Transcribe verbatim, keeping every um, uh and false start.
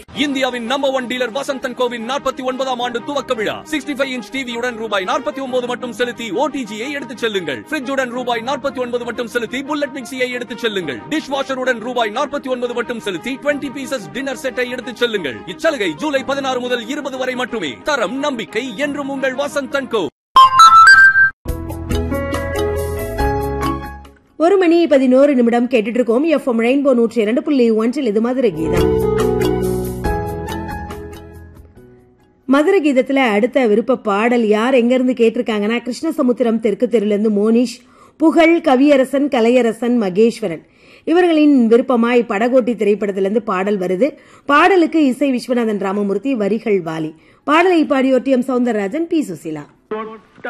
இந்தியாவின் number one dealer Vasanthan CoWIN நாற்பத்தி ஒன்பதாம் ஆண்டு துவக்க விழா. சிக்ஸ்டி ஃபைவ் இன்ச் டிவியுடன் ரூபாய் நாற்பத்தி ஒன்பது மட்டும் செலுத்தி ஓடிஜியை எடுத்துச் செல்லுங்கள். ஃபிரிட்ஜுடன் ரூபாய் நாற்பத்தி ஒன்பது மட்டும் செலுத்தி புல்லட் மிக்சியை எடுத்துச் செல்லுங்கள். டிஷ் வாஷருடன் ரூபாய் நாற்பத்தி ஒன்பது மட்டும் செலுத்தி டுவெண்ட்டி பீசஸ் டின்னர் செட்டை எடுத்துச் செல்லுங்கள். இச்சலுகை ஜூலை பதினாறு முதல் இருபது வரை மட்டுமே. தரம் நம்பிக்கை என்றும் உங்கள் வசந்தன் கோ. ஒரு மணி பதினோரு நிமிடம் கேட்டுட்டு இருக்கோம். எஃப்எம் ரெயின்போ நூற்றி இரண்டு புள்ளி ஒன்றில் இது மதுரை கீதம். மதுரை கீதத்துல அடுத்த விருப்ப பாடல் யார் எங்க இருந்து கேட்டிருக்காங்கன்னா, கிருஷ்ணசமுத்திரம் தெற்கு தெருவிலிருந்து மோனிஷ், புகழ், கவியரசன், கலையரசன், மகேஸ்வரன் இவர்களின் விருப்பமாய் படகோட்டி திரைப்படத்திலிருந்து பாடல் வருது. பாடலுக்கு இசை விஸ்வநாதன் ராமமூர்த்தி, வரிகள் வாலி. பாடலை பாடியோர் D M Soundararajan, B Susheela.